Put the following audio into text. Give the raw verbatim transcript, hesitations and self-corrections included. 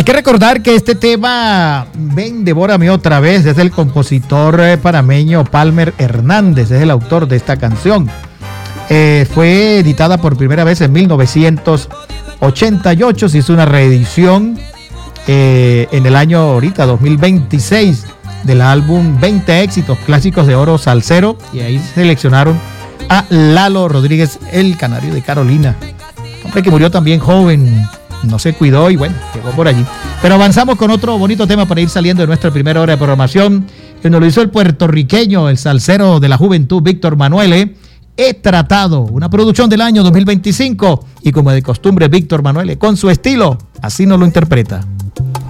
Hay que recordar que este tema, Ven, devórame otra vez, es del compositor eh, panameño Palmer Hernández, es el autor de esta canción. Eh, fue editada por primera vez en mil novecientos ochenta y ocho, se hizo una reedición eh, en el año ahorita, dos mil veintiséis, del álbum veinte éxitos clásicos de oro salsero, y ahí seleccionaron a Lalo Rodríguez, el canario de Carolina, hombre que murió también joven, no se cuidó y bueno, llegó por allí. Pero avanzamos con otro bonito tema para ir saliendo de nuestra primera hora de programación, que nos lo hizo el puertorriqueño, el salsero de la juventud, Víctor Manuele. He tratado, una producción del año dos mil veinticinco, y como de costumbre, Víctor Manuele, con su estilo, así nos lo interpreta.